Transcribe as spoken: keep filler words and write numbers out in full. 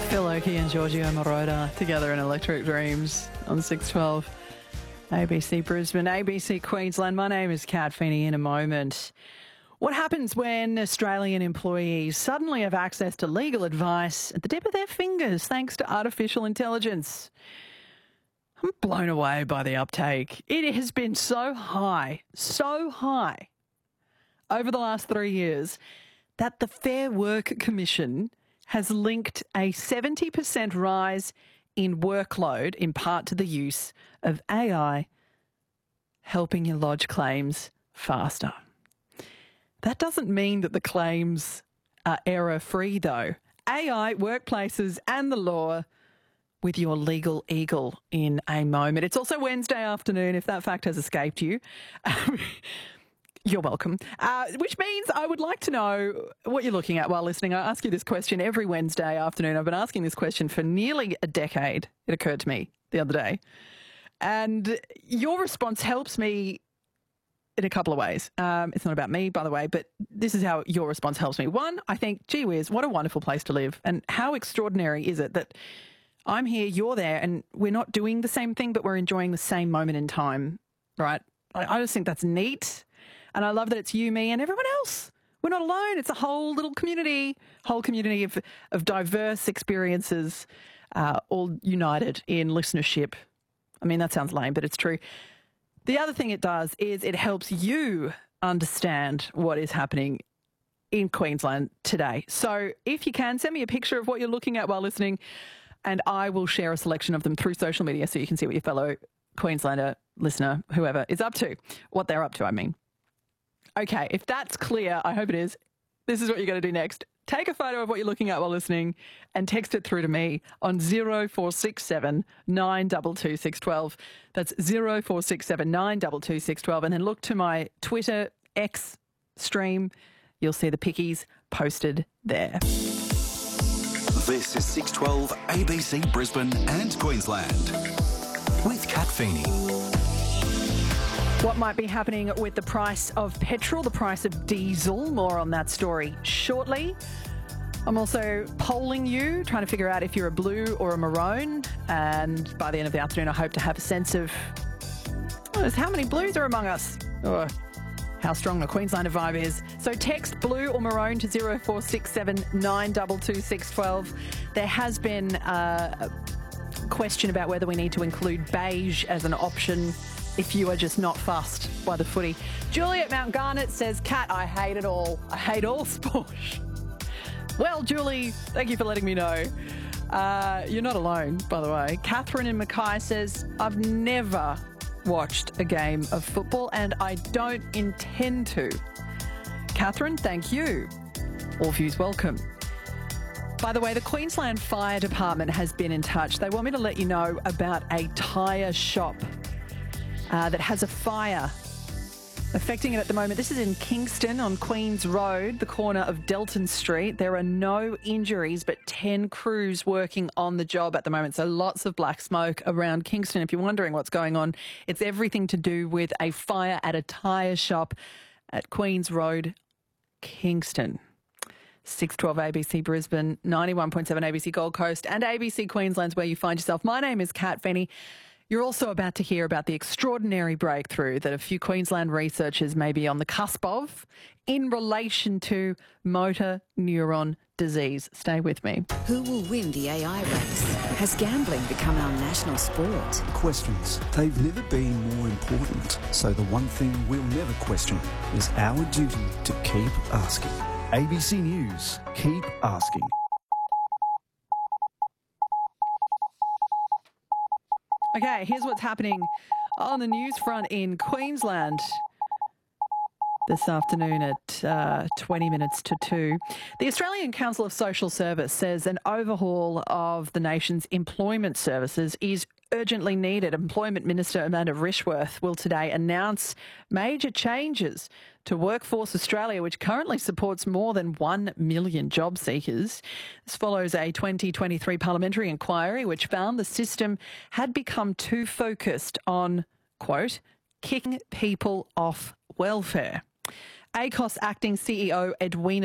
Phil Oakey and Giorgio Moroder together in Electric Dreams on six twelve A B C Brisbane, A B C Queensland. My name is Kat Feeney. In a moment, what happens when Australian employees suddenly have access to legal advice at the tip of their fingers thanks to artificial intelligence? I'm blown away by the uptake. It has been so high, so high over the last three years that the Fair Work Commission has linked a seventy percent rise in workload in part to the use of A I helping you lodge claims faster. That doesn't mean that the claims are error-free, though. A I, workplaces and the law with your legal eagle in a moment. It's also Wednesday afternoon, if that fact has escaped you. You're welcome. Uh, which means I would like to know what you're looking at while listening. I ask you this question every Wednesday afternoon. I've been asking this question for nearly a decade. It occurred to me the other day. And your response helps me in a couple of ways. Um, it's not about me, by the way, but this is how your response helps me. One, I think, gee whiz, what a wonderful place to live. And how extraordinary is it that I'm here, you're there, and we're not doing the same thing, but we're enjoying the same moment in time, right? I, I just think that's neat. And I love that it's you, me, and everyone else. We're not alone. It's a whole little community, whole community of, of diverse experiences, uh, all united in listenership. I mean, that sounds lame, but it's true. The other thing it does is it helps you understand what is happening in Queensland today. So if you can, send me a picture of what you're looking at while listening, and I will share a selection of them through social media so you can see what your fellow Queenslander, listener, whoever is up to, what they're up to, I mean. Okay, if that's clear, I hope it is, this is what you're going to do next. Take a photo of what you're looking at while listening and text it through to me on zero four six seven nine two two six one two. That's zero four six seven nine two two six one two. And then look to my Twitter X stream. You'll see the pickies posted there. This is six twelve A B C Brisbane and Queensland with Kat Feeney. What might be happening with the price of petrol, the price of diesel? More on that story shortly. I'm also polling you, trying to figure out if you're a blue or a maroon. And by the end of the afternoon, I hope to have a sense of oh, how many blues are among us, or how strong the Queenslander vibe is. So text blue or maroon to zero four six seven nine two two six one two. There has been uh, a question about whether we need to include beige as an option if you are just not fussed by the footy. Julie at Mount Garnet says, Kat, I hate it all. I hate all sport. Well, Julie, thank you for letting me know. Uh, you're not alone, by the way. Catherine in Mackay says, I've never watched a game of football and I don't intend to. Catherine, thank you. All views welcome. By the way, the Queensland Fire Department has been in touch. They want me to let you know about a tyre shop Uh, that has a fire affecting it at the moment. This is in Kingston on Queen's Road, the corner of Delton Street. There are no injuries, but ten crews working on the job at the moment. So lots of black smoke around Kingston. If you're wondering what's going on, it's everything to do with a fire at a tyre shop at Queen's Road, Kingston. six twelve A B C Brisbane, ninety-one point seven A B C Gold Coast and A B C Queensland's where you find yourself. My name is Kat Feeney. You're also about to hear about the extraordinary breakthrough that a few Queensland researchers may be on the cusp of in relation to motor neuron disease. Stay with me. Who will win the A I race? Has gambling become our national sport? Questions. They've never been more important. So the one thing we'll never question is our duty to keep asking. A B C News. Keep asking. Okay, here's what's happening on the news front in Queensland this afternoon at uh, twenty minutes to two. The Australian Council of Social Service says an overhaul of the nation's employment services is urgently needed. Employment Minister Amanda Rishworth will today announce major changes to Workforce Australia, which currently supports more than one million job seekers. This follows a twenty twenty-three parliamentary inquiry which found the system had become too focused on, quote, kicking people off welfare. A C O S acting C E O Edwina